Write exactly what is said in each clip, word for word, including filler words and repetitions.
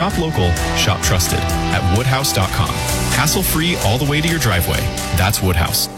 Shop local, shop trusted at woodhouse dot com. Hassle-free all the way to your driveway. That's Woodhouse.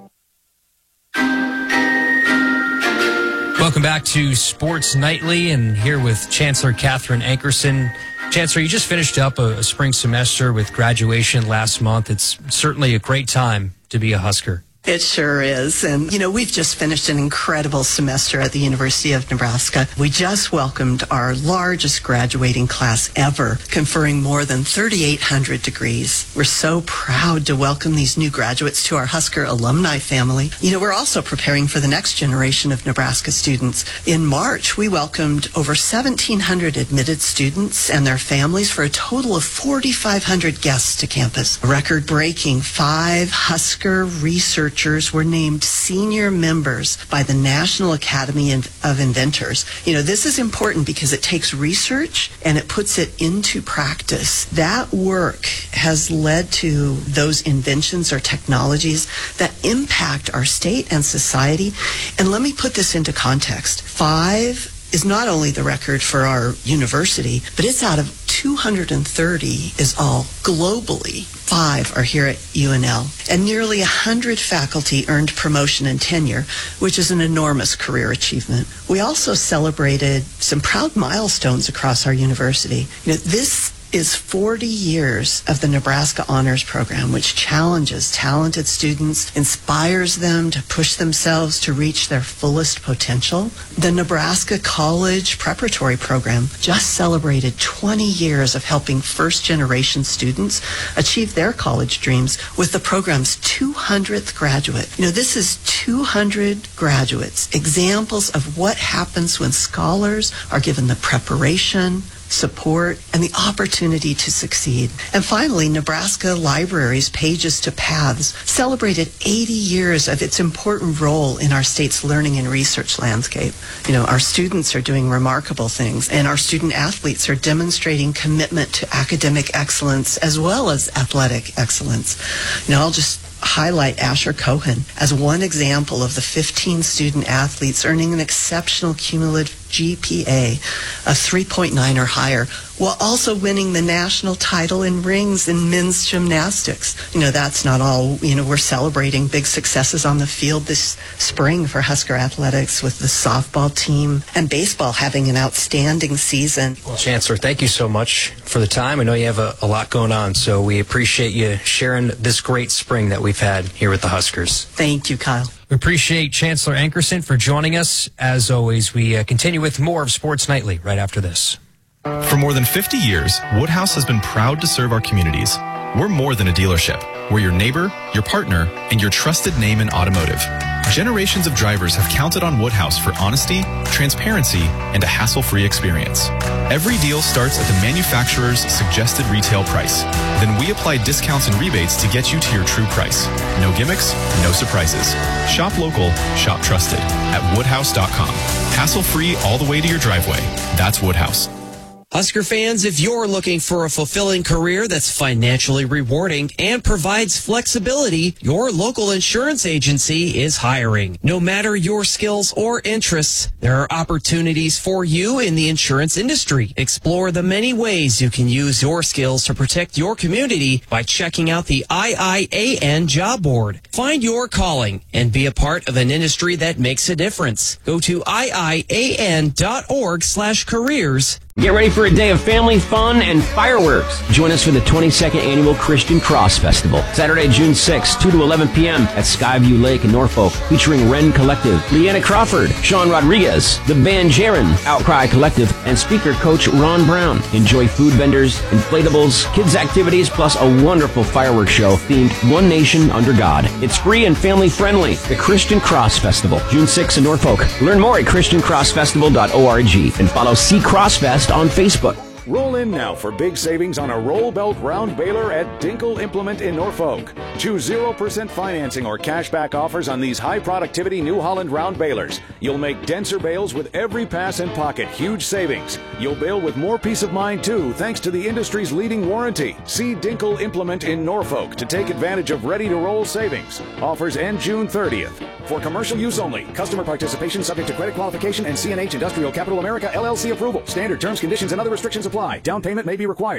Welcome back to Sports Nightly, and here with Chancellor Catherine Ankerson. Chancellor, you just finished up a, a spring semester with graduation last month. It's certainly a great time to be a Husker. It sure is. And, you know, we've just finished an incredible semester at the University of Nebraska. We just welcomed our largest graduating class ever, conferring more than thirty-eight hundred degrees. We're so proud to welcome these new graduates to our Husker alumni family. You know, we're also preparing for the next generation of Nebraska students. In March, we welcomed over seventeen hundred admitted students and their families for a total of forty-five hundred guests to campus. A record-breaking five Husker research were named senior members by the National Academy of Inventors. You know, this is important because it takes research and it puts it into practice. That work has led to those inventions or technologies that impact our state and society. And let me put this into context. Five is not only the record for our university, but it's out of two hundred thirty is all globally. Five are here at U N L. And nearly one hundred faculty earned promotion and tenure, which is an enormous career achievement. We also celebrated some proud milestones across our university. You know, this is forty years of the Nebraska Honors Program, which challenges talented students, inspires them to push themselves to reach their fullest potential. The Nebraska College Preparatory Program just celebrated twenty years of helping first-generation students achieve their college dreams with the program's two hundredth graduate. You know, this is two hundred graduates, examples of what happens when scholars are given the preparation, support, and the opportunity to succeed. And finally, Nebraska Libraries Pages to Paths celebrated eighty years of its important role in our state's learning and research landscape. You know, our students are doing remarkable things, and our student athletes are demonstrating commitment to academic excellence as well as athletic excellence. You know, I'll just highlight Asher Cohen as one example of the fifteen student athletes earning an exceptional cumulative G P A of three point nine or higher, while also winning the national title in rings in men's gymnastics. You know, that's not all. You know, we're celebrating big successes on the field this spring for Husker athletics with the softball team and baseball having an outstanding season. Well, Chancellor, thank you so much for the time. I know you have a, a lot going on, so we appreciate you sharing this great spring that we've had here with the Huskers. Thank you, Kyle. We appreciate Chancellor Ankerson for joining us. As always, we uh, continue with more of Sports Nightly right after this. For more than fifty years, Woodhouse has been proud to serve our communities. We're more than a dealership. We're your neighbor, your partner, and your trusted name in automotive. Generations of drivers have counted on Woodhouse for honesty, transparency, and a hassle-free experience. Every deal starts at the manufacturer's suggested retail price. Then we apply discounts and rebates to get you to your true price. No gimmicks, no surprises. Shop local, shop trusted at woodhouse dot com. Hassle-free all the way to your driveway. That's Woodhouse. Husker fans, if you're looking for a fulfilling career that's financially rewarding and provides flexibility, your local insurance agency is hiring. No matter your skills or interests, there are opportunities for you in the insurance industry. Explore the many ways you can use your skills to protect your community by checking out the I I A N job board. Find your calling and be a part of an industry that makes a difference. Go to I I A N dot org slash careers. Get ready for a day of family fun and fireworks. Join us for the twenty-second Annual Christian Cross Festival. Saturday, June sixth, two to eleven p.m. at Skyview Lake in Norfolk, featuring Wren Collective, Leanna Crawford, Sean Rodriguez, The Band Jaron, Outcry Collective, and speaker coach Ron Brown. Enjoy food vendors, inflatables, kids activities, plus a wonderful fireworks show themed One Nation Under God. It's free and family friendly. The Christian Cross Festival, June sixth in Norfolk. Learn more at christian cross festival dot org and follow C Crossfest on Facebook. Roll in now for big savings on a roll belt round baler at Dinkle Implement in Norfolk. Choose zero percent financing or cashback offers on these high productivity New Holland round balers. You'll make denser bales with every pass and pocket. Huge savings. You'll bale with more peace of mind too, thanks to the industry's leading warranty. See Dinkle Implement in Norfolk to take advantage of ready to roll savings. Offers end June thirtieth. For commercial use only. Customer participation subject to credit qualification and C and H Industrial Capital America L L C approval. Standard terms, conditions, and other restrictions apply. Down payment may be required.